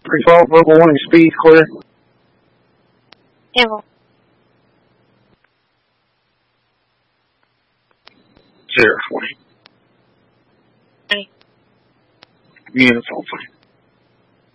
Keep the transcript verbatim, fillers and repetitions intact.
Pre-fault verbal warning, speed clear. Emerald. Zero twenty. Twenty. Uniform.